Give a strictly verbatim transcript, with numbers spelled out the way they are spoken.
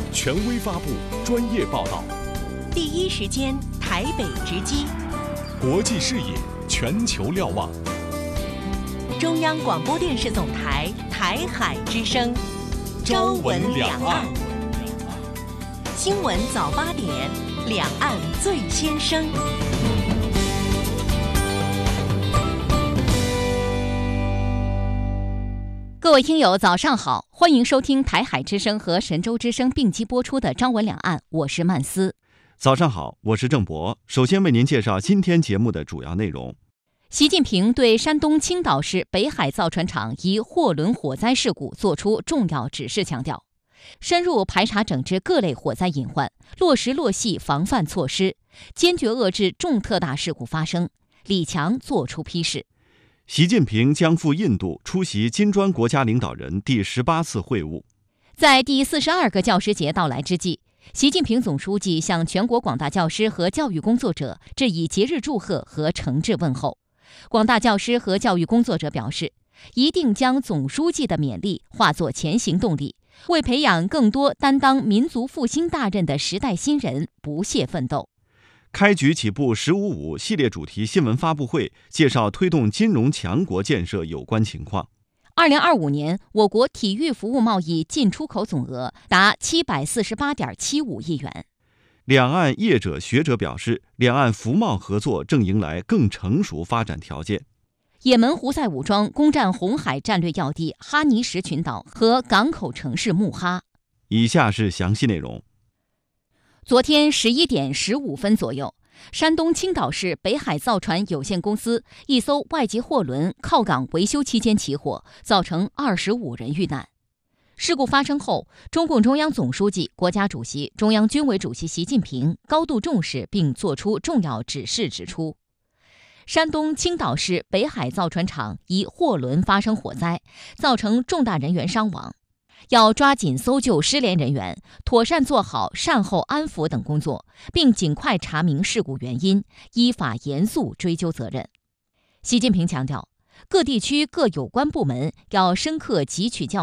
权威发布，专业报道， 第一时间台北直击， 国际视野，全球瞭望。 中央广播电视总台台海之声，朝闻两岸，新闻早八点，两岸最先声。 各位听友早上好，欢迎收听台海之声和神州之声并机播出的朝闻两岸，我是曼斯。 早上好，我是郑博。首先为您介绍今天节目的主要内容。 习近平对山东青岛市北海造船厂一货轮火灾事故作出重要指示，强调深入排查整治各类火灾隐患，落实落细防范措施，坚决遏制重特大事故发生。李强作出批示。 习近平将赴印度出席金砖国家领导人第十八次会晤。 在第四十二个教师节到来之际，习近平总书记向全国广大教师和教育工作者致以节日祝贺和诚挚问候。广大教师和教育工作者表示，一定将总书记的勉励化作前行动力，为培养更多担当民族复兴大任的时代新人不懈奋斗。 开局起步十五五系列主题新闻发布会介绍推动金融强国建设有关情况。 二零二五年，我国体育服务贸易进出口总额达七百四十八点七五亿元。 两岸业者学者表示，两岸服贸合作正迎来更成熟发展条件。 也门胡塞武装攻占红海战略要地哈尼什群岛和港口城市木哈。 以下是详细内容。 昨天十一点十五分左右，山东青岛市北海造船有限公司一艘外籍货轮靠港维修期间起火，造成二十五人遇难。事故发生后，中共中央总书记、国家主席、中央军委主席习近平高度重视并作出重要指示，指出，山东青岛市北海造船厂一货轮发生火灾，造成重大人员伤亡。要抓紧搜救失联人员，妥善做好善后安抚等工作，并尽快查明事故原因，依法严肃追究责任。习近平强调，各地区各有关部门要深刻汲取教